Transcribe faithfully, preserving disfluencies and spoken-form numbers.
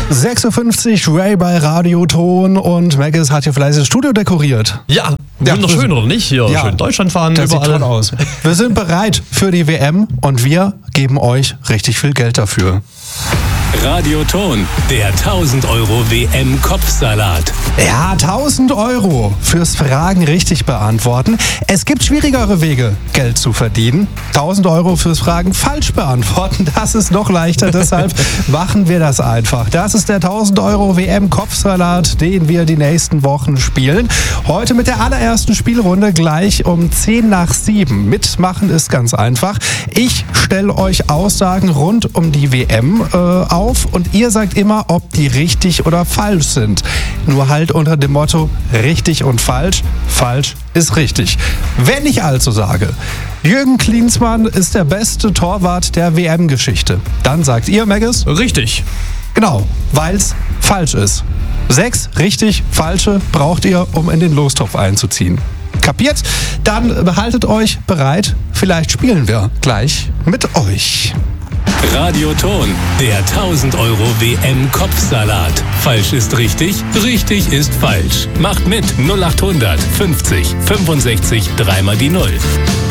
sechs Uhr fünfzig, Ray bei Radioton und Maggis hat hier fleißig das Studio dekoriert. Ja, wunderschön, oder nicht? Hier ja, schön Deutschland fahren, das überall. Sieht toll aus. Wir sind bereit für die W M und wir geben euch richtig viel Geld dafür. Radioton, der tausend Euro W M-Kopfsalat. Ja, tausend Euro fürs Fragen richtig beantworten. Es gibt schwierigere Wege, Geld zu verdienen. tausend Euro fürs Fragen falsch beantworten, das ist noch leichter. Deshalb machen wir das einfach. Das ist der tausend Euro W M-Kopfsalat, den wir die nächsten Wochen spielen. Heute mit der allerersten Spielrunde gleich um zehn nach sieben. Mitmachen ist ganz einfach. Ich stelle euch Aussagen rund um die W M äh, auf. Und ihr sagt immer, ob die richtig oder falsch sind. Nur halt unter dem Motto richtig und falsch. Falsch ist richtig. Wenn ich also sage, Jürgen Klinsmann ist der beste Torwart der W M-Geschichte, dann sagt ihr, Maggis? Richtig. Genau, weil's falsch ist. Sechs richtig falsche braucht ihr, um in den Lostopf einzuziehen. Kapiert? Dann behaltet euch bereit. Vielleicht spielen wir gleich mit euch. Radioton, der tausend Euro W M-Kopfsalat. Falsch ist richtig, richtig ist falsch. Macht mit null acht hundert fünfzig fünfundsechzig dreimal die Null.